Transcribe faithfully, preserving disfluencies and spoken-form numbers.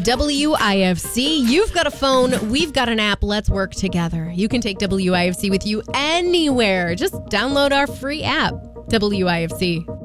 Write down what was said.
W I F C. You've got a phone. We've got an app. Let's work together. You can take W I F C with you anywhere. Just download our free app, W I F C.